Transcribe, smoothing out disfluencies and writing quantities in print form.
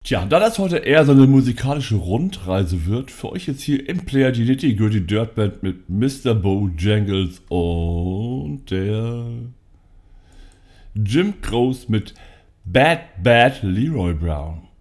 Tja, da das heute eher so eine musikalische Rundreise wird, für euch jetzt hier im Player die Nitty Gritty Dirt Band mit Mr. Bojangles und der Jim Croce mit Bad Bad Leroy Brown.